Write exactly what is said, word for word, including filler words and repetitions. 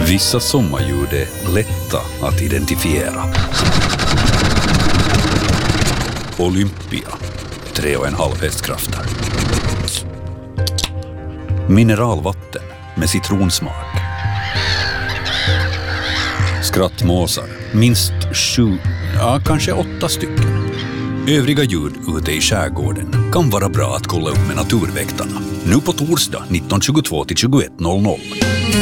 Vissa sommarljud är lätta att identifiera. Olympia, tre och en halv hästkrafter. Mineralvatten med citronsmak. Skrattmåsar, minst sju, ja kanske åtta stycken. Övriga ljud ute i skärgården kan vara bra att kolla upp med naturväktarna. Nu på torsdag nitton tjugotvå till tjugoett noll noll.